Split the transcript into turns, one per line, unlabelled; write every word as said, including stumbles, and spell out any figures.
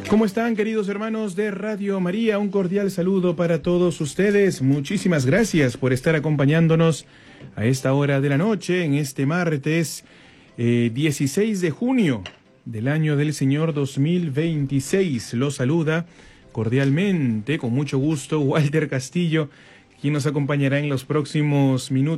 ¿Cómo están, queridos hermanos de Radio María? Un cordial saludo para todos ustedes. Muchísimas gracias por estar acompañándonos a esta hora de la noche, en este martes eh, dieciséis de junio del año del Señor dos mil veintiséis. Los saluda cordialmente, con mucho gusto, Walter Castillo, quien nos acompañará en los próximos minutos